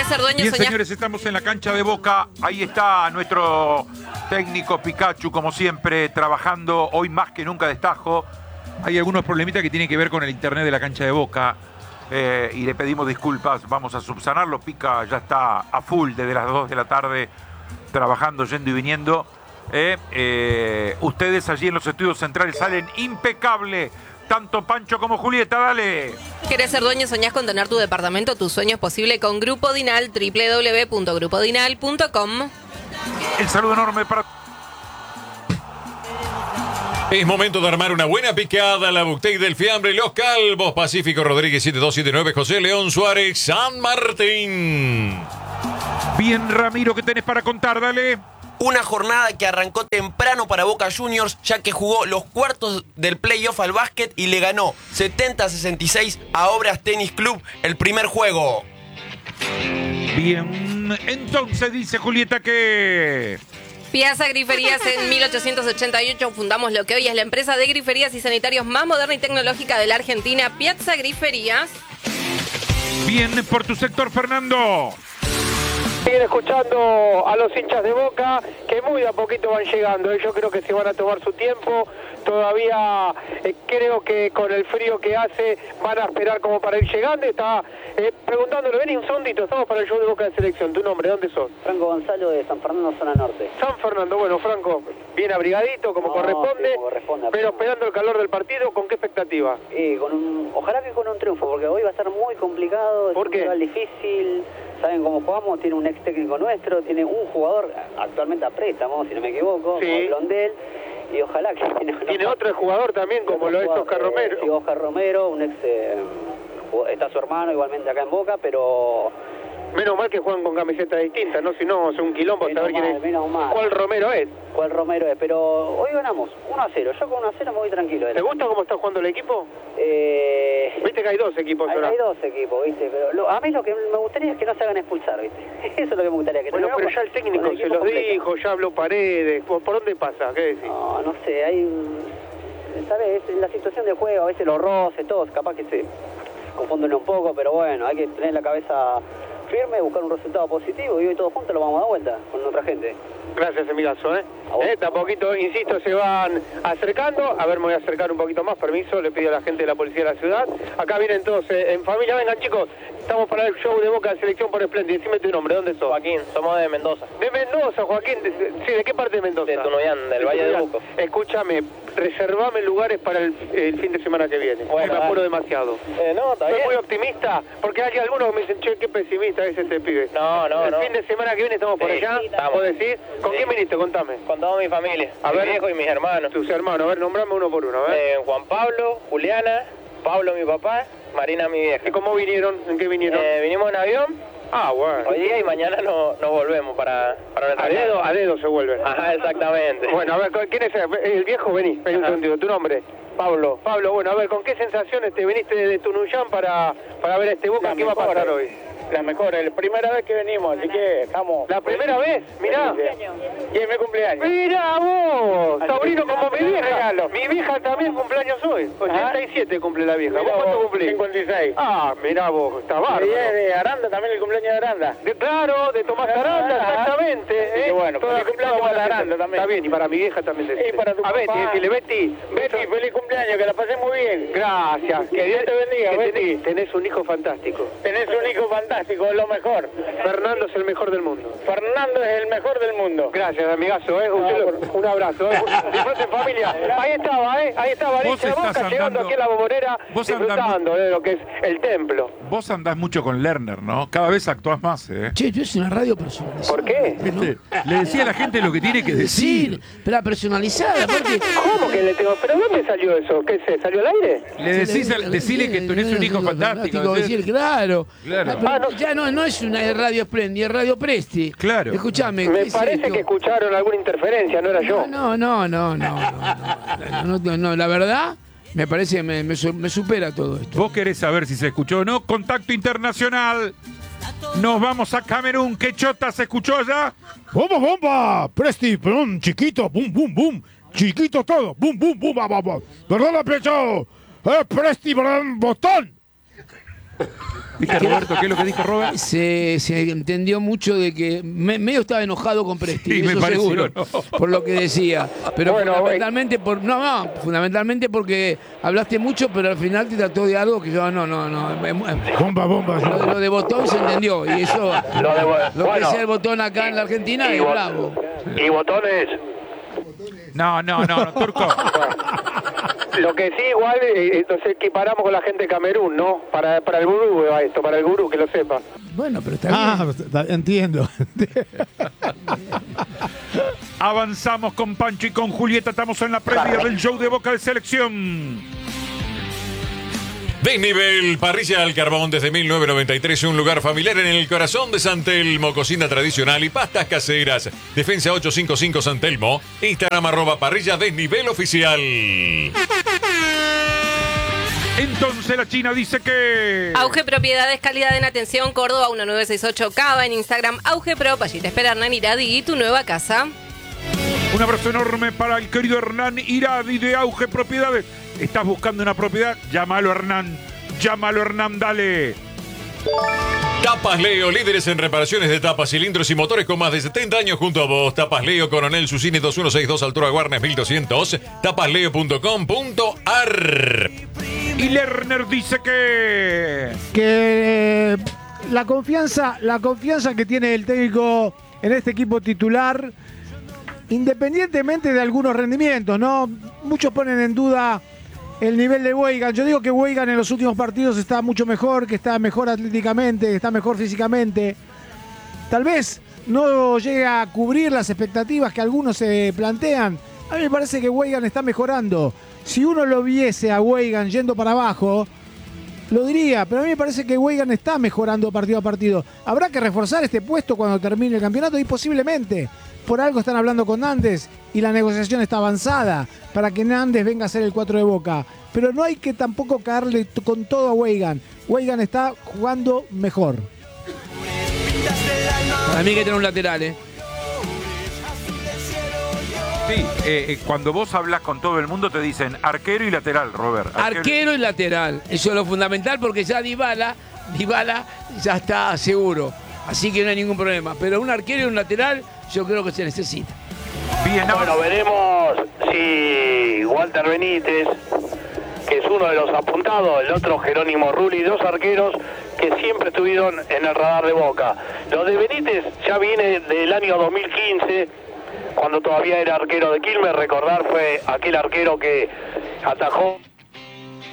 ser dueño? Bien, soñás... señores, estamos en la cancha de Boca. Ahí está nuestro técnico Pikachu, como siempre, trabajando hoy más que nunca destajo. Hay algunos problemitas que tienen que ver con el internet de la cancha de Boca. Y le pedimos disculpas, vamos a subsanarlo. Pica ya está a full desde las 2 de la tarde, trabajando, yendo y viniendo. Ustedes allí en los estudios centrales salen impecable. Tanto Pancho como Julieta, dale. ¿Querés ser dueño? ¿Soñás con tener tu departamento? Tu sueño es posible con Grupo Dinal, www.grupodinal.com. El saludo enorme para... Es momento de armar una buena picada, la bouteille del fiambre, Los Calvos, Pacífico Rodríguez 7279, José León Suárez, San Martín. Bien, Ramiro, ¿qué tenés para contar? Dale. Una jornada que arrancó temprano para Boca Juniors, ya que jugó los cuartos del playoff al básquet y le ganó 70-66 a Obras Tenis Club el primer juego. Bien, entonces dice Julieta que... Piazza Griferías. En 1888 fundamos lo que hoy es la empresa de griferías y sanitarios más moderna y tecnológica de la Argentina, Piazza Griferías. Bien, por tu sector, Fernando. Siguen escuchando a los hinchas de Boca, que muy a poquito van llegando. Yo creo que se van a tomar su tiempo. Todavía creo que con el frío que hace van a esperar como para ir llegando. Está preguntándole, vení un segundito, estamos para el show de Boca de Selección. ¿Tu nombre? ¿Dónde sos? Franco Gonzalo de San Fernando, zona norte. San Fernando, bueno, Franco, bien abrigadito, como corresponde, sí, como corresponde, pero esperando el calor del partido, ¿con qué expectativa? Ojalá que con un triunfo, porque hoy va a estar muy complicado, ¿Por qué? Es un rival difícil, saben cómo jugamos, tiene un ex técnico nuestro, tiene un jugador actualmente a préstamo, si no me equivoco, Sí. como Blondel, y ojalá que... Tiene otro jugador también, como lo es Oscar Romero. Sí, Oscar Romero, un ex... está su hermano igualmente acá en Boca, pero... Menos mal que juegan con camisetas distintas, ¿no? Si no, es un quilombo saber quién es. Menos mal. ¿Cuál Romero es? ¿Cuál Romero es? Pero hoy ganamos 1-0. Yo con 1-0 me voy tranquilo. ¿Te gusta cómo está jugando el equipo? Viste que hay dos equipos ahora. Hay dos equipos, ¿viste? Pero a mí lo que me gustaría es que no se hagan expulsar, ¿viste? Eso es lo que me gustaría. Que Bueno, no, pero ya el técnico con se los completo. dijo, ya habló Paredes. ¿Por dónde pasa? ¿Qué decís? No sé, hay... ¿Sabes? La situación de juego, a veces los roces, todos, capaz que se confunden un poco, pero bueno, hay que tener la cabeza firme, buscar un resultado positivo y hoy todos juntos lo vamos a dar vuelta con otra gente. Gracias, amigazo, De a poquito, insisto, se van acercando. A ver, me voy a acercar un poquito más, permiso, le pido a la gente de la policía de la ciudad. Acá vienen todos en familia, vengan chicos, estamos para el show de Boca de Selección por Splendid. Decime tu nombre, ¿dónde sos? Joaquín, somos de Mendoza. De Mendoza, Joaquín. ¿De qué parte de Mendoza? De Tunuyán, del Valle de Buco. Escúchame, reservame lugares para el fin de semana que viene. Bueno, me apuro demasiado. No, está Soy bien. muy optimista, porque hay algunos que me dicen, che, qué pesimista es ese pibe. No. El fin de semana que viene estamos por Sí, allá, estamos. ¿vos decís? ¿Con quién viniste? Contame. Con toda mi familia, A mi ver. viejo y mis hermanos. Tus hermanos, a ver, nombrame uno por uno, a ver. Juan Pablo, Juliana, Pablo mi papá, Marina mi vieja. ¿Y cómo vinieron? ¿En qué vinieron? Vinimos en avión Ah, bueno. hoy día y mañana nos volvemos para nuestra A dedo se vuelven. Ajá, exactamente. Bueno, a ver, ¿quién es el viejo? Vení un Ajá. segundito. ¿Tu nombre? Pablo. Pablo, bueno, a ver, ¿con qué sensaciones te viniste de Tunuyán para ver a este Boca? ¿Qué va a pasar hoy? La mejor, es la primera vez que venimos, así que estamos... ¿La primera vez? Mirá. Y es mi cumpleaños. Mirá vos, Así sobrino que como mi te vieja. regalo. Mi vieja también cumpleaños hoy. 87 cumple la vieja. ¿Vos Mirá cuánto vos, cumplís? 56. Ah, mirá vos, está bárbaro. Y es de Aranda, también el cumpleaños de Aranda. Claro, de Tomás Aranda, exactamente. Así que bueno, Toda feliz cumpleaños toda para la Aranda gente. también. Está bien, y para mi vieja también. Y para tu a Betty, papá. decirle, Betty. Betty, feliz cumpleaños, que la pasé muy bien. Gracias. Que Dios te bendiga, que Betty. tenés un hijo fantástico. Tenés un hijo fantástico, es lo mejor. Fernando es el mejor del mundo. Fernando es el mejor del mundo. Gracias, amigazo, un abrazo, Disfruten familia. Ahí estaba, Vos Alicia estás Boca, llegando andando- aquí a la Bombonera, vos disfrutando de lo que es el templo. Vos andás mucho con Lerner, ¿no? Cada vez actuás más, ¿eh? Che, yo es una radio personalizada. ¿Por qué? Le decía a la gente lo que tiene que decir. Pero personalizada, porque... ¿Cómo que le tengo? ¿Pero dónde salió eso? ¿Qué se salió al aire? Le decís, decirle que tenés un hijo fantástico. Decir, claro. Claro. Pero ya no es una radio Splendid, es radio Presti. Claro. Escuchame. ¿qué Me es parece esto? que escucharon alguna interferencia, no era yo. No, la verdad, me parece que me supera todo esto. Vos querés saber si se escuchó o no. Contacto internacional. Nos vamos a Camerún. ¿Qué chota se escuchó ya? ¡Bomba, bomba! Presti, perdón, chiquito, boom, boom, boom. Chiquito todo, boom, boom, boom, va. Perdón, pecho. Presti, perdón, botón. ¿Viste, Roberto, qué es lo que dijo Robert? Se entendió mucho de que medio estaba enojado con Presti, Sí, me eso pareció, seguro, ¿no? por lo que decía. Pero Bueno, fundamentalmente fundamentalmente porque hablaste mucho, pero al final te trató de algo que yo no. Bomba. Lo de Botón se entendió y eso, lo que bueno, sea el Botón acá en la Argentina es bravo. Y botones. No, Turco. Lo que sí, igual, nos equiparamos con la gente de Camerún, ¿no? Para el gurú va esto, para el gurú, que lo sepa. Bueno, pero está bien. Entiendo. Avanzamos con Pancho y con Julieta. Estamos en la previa del show de Boca de Selección. Desnivel, parrilla al carbón desde 1993, un lugar familiar en el corazón de San Telmo, cocina tradicional y pastas caseras. Defensa 855 San Telmo, Instagram @parrilla desnivel oficial. Entonces la China dice que... Auge Propiedades, calidad en atención, Córdoba 1968 Cava, en Instagram Auge Pro, allí te espera Hernán Iradi y tu nueva casa. Un abrazo enorme para el querido Hernán Iradi de Auge Propiedades. ¿Estás buscando una propiedad? Llámalo Hernán, dale. Tapas Leo, líderes en reparaciones de tapas, cilindros y motores con más de 70 años junto a vos. Tapas Leo, Coronel Susini 2162, altura Guarnes 1200, tapasleo.com.ar. Y Lerner dice Que la confianza que tiene el técnico en este equipo titular, independientemente de algunos rendimientos, ¿no? Muchos ponen en duda el nivel de Weigand. Yo digo que Weigand en los últimos partidos está mucho mejor, que está mejor atléticamente, que está mejor físicamente. Tal vez no llegue a cubrir las expectativas que algunos se plantean. A mí me parece que Weigand está mejorando. Si uno lo viese a Weigand yendo para abajo, lo diría, pero a mí me parece que Weigand está mejorando partido a partido. Habrá que reforzar este puesto cuando termine el campeonato y posiblemente. Por algo están hablando con Nández y la negociación está avanzada para que Nández venga a ser el 4 de Boca. Pero no hay que tampoco caerle con todo a Weigand. Weigand está jugando mejor. Para mí hay que tener un lateral, Sí, cuando vos hablas con todo el mundo te dicen arquero y lateral, Robert. Arquero y lateral. Eso es lo fundamental porque ya Dybala ya está seguro. Así que no hay ningún problema. Pero un arquero y un lateral yo creo que se necesita. Bien, Bueno, veremos si Walter Benítez, que es uno de los apuntados, el otro Jerónimo Rulli, dos arqueros que siempre estuvieron en el radar de Boca. Lo de Benítez ya viene del año 2015, cuando todavía era arquero de Quilmes. Recordar, fue aquel arquero que atajó